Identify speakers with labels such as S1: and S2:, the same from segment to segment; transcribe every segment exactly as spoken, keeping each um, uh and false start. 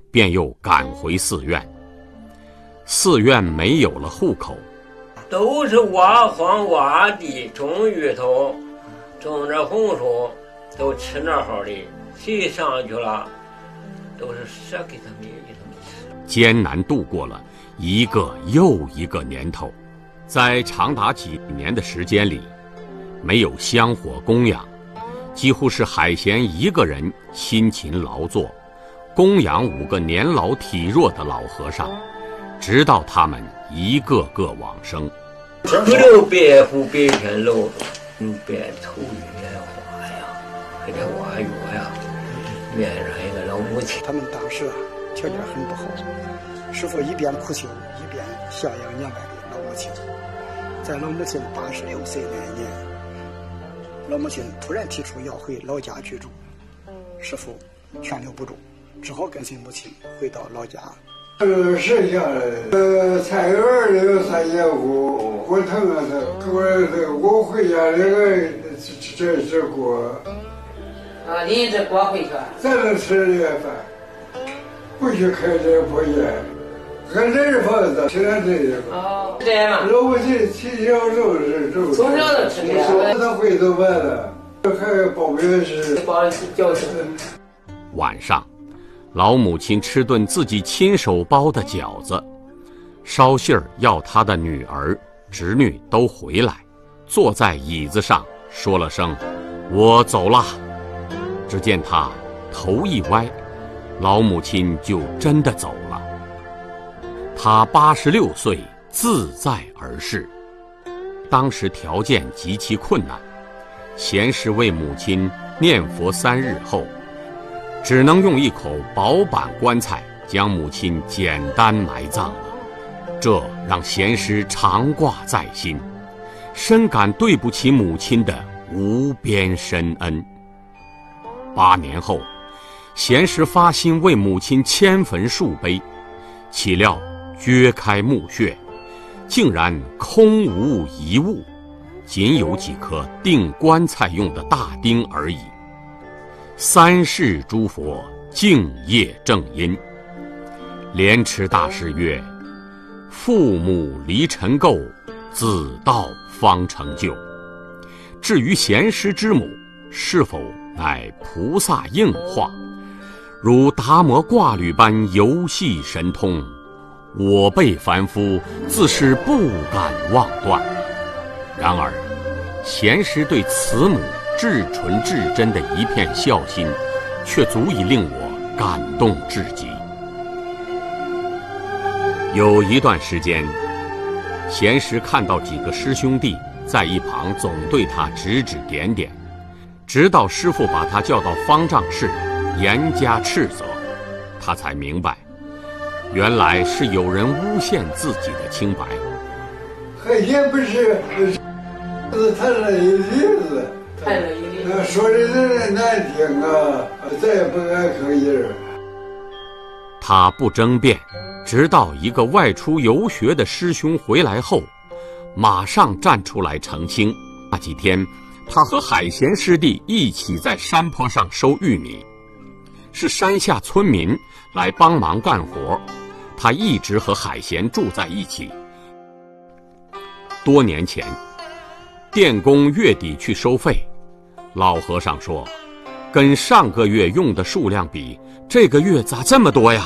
S1: 便又赶回寺院。寺院没有了户口，
S2: 都是挖荒挖地种芋头，种着红薯，都吃那好的，谁上去了都是舍给他们给他们吃。
S1: 艰难度过了一个又一个年头，在长达几年的时间里，没有香火供养，几乎是海贤一个人辛勤劳作，供养五个年老体弱的老和尚，直到他们一个个往生。
S2: 不留白虎白天露着，嗯，白头月花呀，还得挖月呀，面上一个老母亲。
S3: 他们当时啊条件很不好，师父一边苦修，一边孝养年迈的老母亲。在老母亲八十六岁那一年，老母亲突然提出要回老家居住，师父劝留不住，只好跟随母亲回到老家。
S4: 呃，剩下来呃，菜园里有三节骨，我疼啊疼，我我回家那个这这锅。
S5: 啊，拎着锅回去。
S4: 咱能吃这饭，不去开这破烟，俺这是房子，吃点这个。
S5: 哦，这样嘛。
S4: 老母亲从小就是这。
S5: 从小就吃这个。
S4: 他回头完了，还包月是。
S5: 包饺子。
S1: 晚上。老母亲吃顿自己亲手包的饺子，捎信儿要她的女儿、侄女都回来，坐在椅子上说了声“我走了”。只见她头一歪，老母亲就真的走了。她八十六岁自在而逝。当时条件极其困难，贤师为母亲念佛三日后，只能用一口薄板棺材将母亲简单埋葬了，这让贤师常挂在心，深感对不起母亲的无边深恩。八年后，贤师发心为母亲迁坟树碑，岂料掘开墓穴，竟然空无一物，仅有几颗钉棺材用的大钉而已。三世诸佛敬业正因，莲池大师曰：父母离尘垢，子道方成就。至于贤师之母是否乃菩萨应化，如达摩挂履般游戏神通，我辈凡夫自是不敢妄断。然而贤师对慈母至纯至真的一片孝心，却足以令我感动至极。有一段时间，贤师看到几个师兄弟在一旁总对他指指点点，直到师父把他叫到方丈室严加斥责，他才明白，原来是有人诬陷自己的清白。
S4: 海贤不是是他的意思，那说的人难听啊，咱也不敢吭音。
S1: 他不争辩，直到一个外出游学的师兄回来后，马上站出来澄清。那几天，他和海贤师弟一起在山坡上收玉米，是山下村民来帮忙干活，他一直和海贤住在一起。多年前，电工月底去收费，老和尚说，跟上个月用的数量比，这个月咋这么多呀？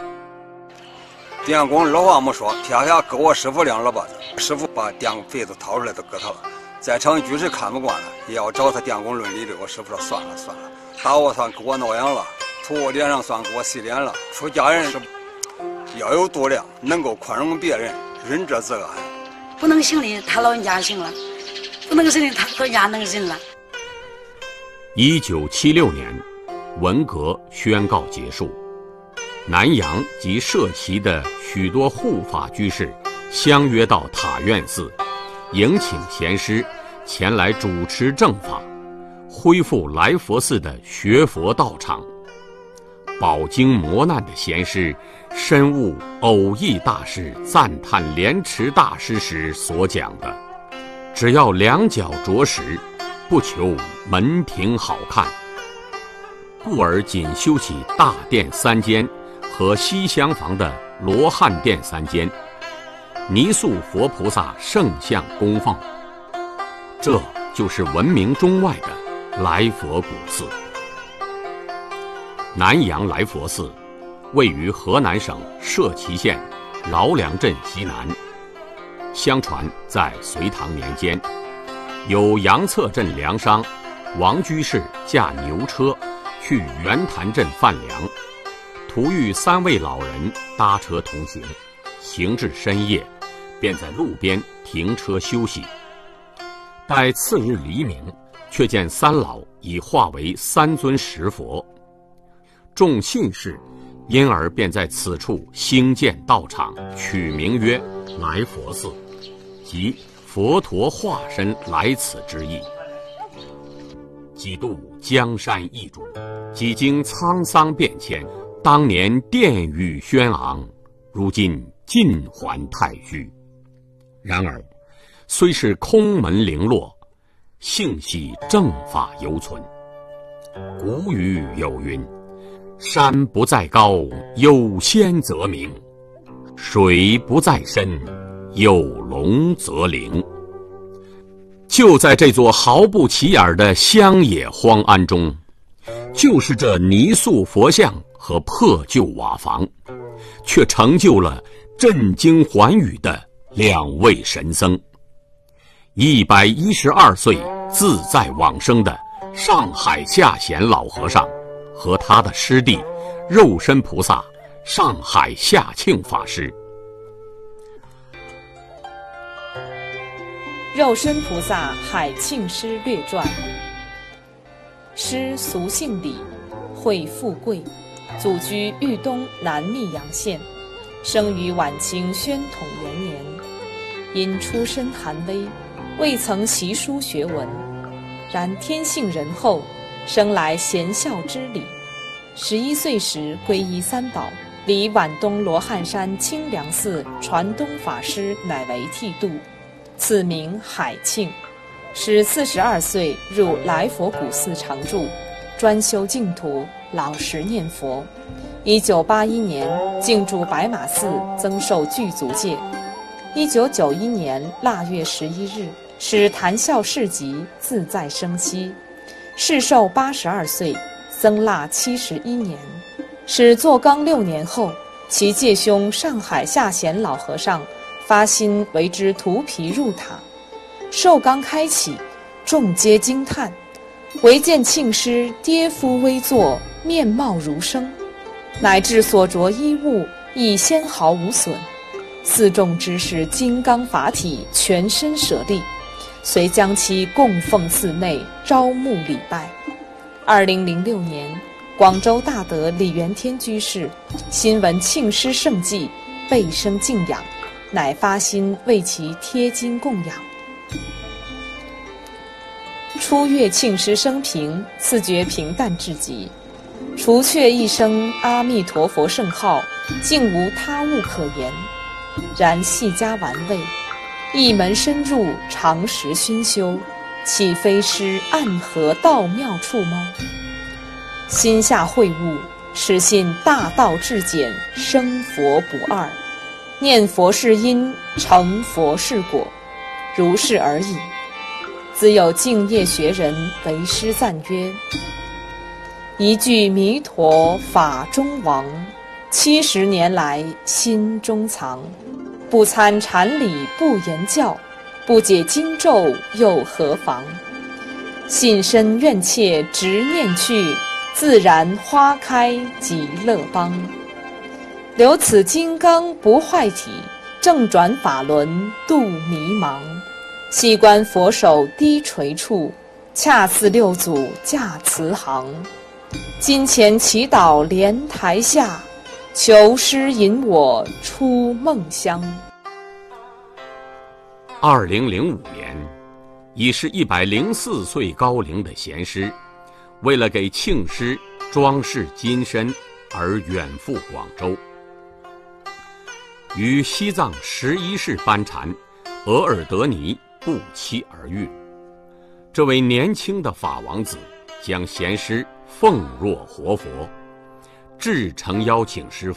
S6: 电工老话没说，天下给我师傅两耳巴子，师傅把电费子掏出来都给他了。在场居士看不惯了，也要找他电工论理的。我师傅说算了算了，打我算给我挠痒了，吐我脸上算给我洗脸了。出家人是要有度量，能够宽容别人，仁者自安。
S7: 不能行的他老人家行了，不能行的他老人家能行了。
S1: 一九七六年，文革宣告结束，南洋及涉旗的许多护法居士相约到塔院寺，迎请贤师前来主持正法，恢复来佛寺的学佛道场。饱经磨难的贤师深悟偶益大师赞叹莲池大师时所讲的，只要两脚着实，不求门庭好看，故而仅修起大殿三间和西厢房的罗汉殿三间，泥塑佛菩萨圣像供奉。这就是闻名中外的来佛古寺。南阳来佛寺位于河南省社旗县饶梁镇西南。相传在隋唐年间，有杨策镇粮商王居士驾牛车去袁潭镇贩粮，途遇三位老人搭车同行，行至深夜，便在路边停车休息。待次日黎明，却见三老已化为三尊石佛。众信士因而便在此处兴建道场，取名曰来佛寺，即佛陀化身来此之意。几度江山易主，几经沧桑变迁，当年殿宇轩昂，如今尽还太虚。然而虽是空门零落，幸系正法犹存。古语有云：山不在高，有仙则名；水不在深，有龙则灵。就在这座毫不起眼的乡野荒庵中，就是这泥塑佛像和破旧瓦房，却成就了震惊寰宇的两位神僧。一百一十二岁自在往生的上海下贤老和尚和他的师弟肉身菩萨上海下庆法师。
S8: 肉身菩萨海庆师略传。师俗姓李，讳富贵，祖居豫东南密阳县，生于晚清宣统元年。因出身寒微，未曾习书学文，然天性仁厚，生来贤孝之理。十一岁时皈依三宝，离皖东罗汉山清凉寺传东法师乃为剃度，赐名海庆。使四十二岁入来佛古寺常住，专修净土，老实念佛。一九八一年进驻白马寺，增受具足戒。一九九一年腊月十一日，使谈笑市集，自在生息，世寿八十二岁，僧腊七十一年。使做纲六年后，其介兄上海下贤老和尚发心为之涂皮入塔。寿纲开启，众皆惊叹，唯见庆师跌夫微坐，面貌如生，乃至所着衣物亦纤毫无损。寺众知是金刚法体，全身舍利，遂将其供奉寺内，招募礼拜。二零零六年，广州大德李元天居士新闻庆师圣迹，倍生敬仰，乃发心为其贴金供养。初阅庆师生平，赐觉平淡至极，除却一声阿弥陀佛圣号，竟无他物可言。然细加玩味，一门深入，常时熏修，岂非师暗合道妙处吗？心下会悟，始信大道至简，生佛不二，念佛是因，成佛是果，如是而已。自有敬业学人为师赞曰：一句弥陀法中王，七十年来心中藏。不参禅理不言教，不解经咒又何妨？信身愿切直念去，自然花开极乐邦。留此金刚不坏体，正转法轮度迷茫。细观佛手低垂处，恰似六祖驾慈航。金钱祈祷莲台下，求师引我出梦乡。
S1: 二零零五年，已是一百零四岁高龄的贤师，为了给庆师装饰金身而远赴广州，与西藏十一世班禅额尔德尼不期而遇。这位年轻的法王子将贤师奉若活佛，至诚邀请师